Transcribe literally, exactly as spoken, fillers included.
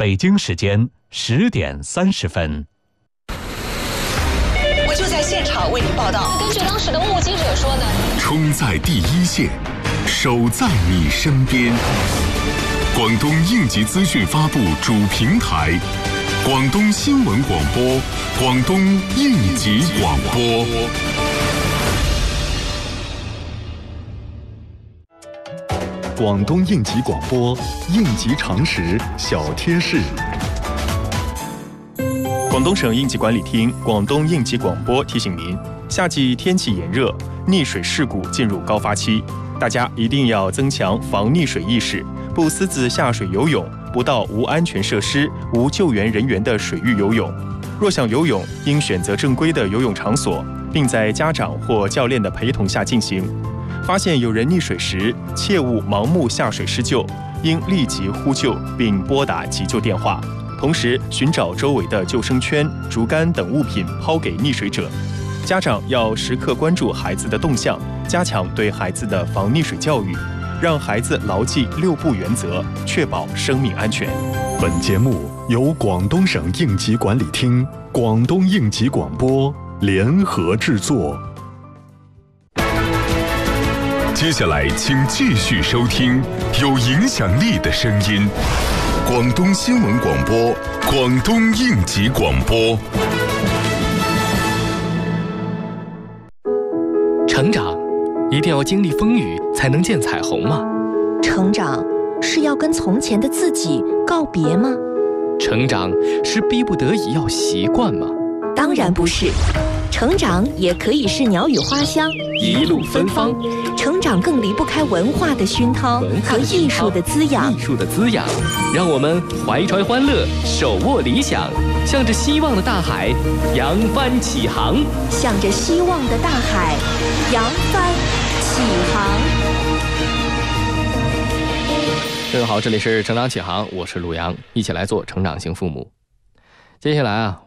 北京时间十点三十分。 我就在现场为您报道。 根据当时的目击者说呢， 冲在第一线，守在你身边。广东应急资讯发布主平台，广东新闻广播，广东应急广播。 广东应急广播，应急常识小贴士。 广东省应急管理厅、广东应急广播提醒您：夏季天气炎热，溺水事故进入高发期，大家一定要增强防溺水意识，不私自下水游泳，不到无安全设施、无救援人员的水域游泳。若想游泳，应选择正规的游泳场所，并在家长或教练的陪同下进行。发现有人溺水时，切勿盲目下水施救，应立即呼救并拨打急救电话。同时，寻找周围的救生圈、竹竿等物品抛给溺水者。家长要时刻关注孩子的动向，加强对孩子的防溺水教育，让孩子牢记六不原则，确保生命安全。 本节目由广东省应急管理厅、广东应急广播联合制作。 接下来，请继续收听有影响力的声音。广东新闻广播，广东应急广播。 成长，一定要经历风雨才能见彩虹吗？ 成长是要跟从前的自己告别吗？ 成长是逼不得已要习惯吗？ 当然不是。成长也可以是鸟语花香， 一路芬芳。 成长更离不开文化的熏陶和艺术的滋养。 艺术的滋养，让我们怀揣欢乐，手握理想，向着希望的大海扬帆起航。 向着希望的大海扬帆起航。 各位好，这里是成长起航，我是陆阳，一起来做成长型父母。接下来啊。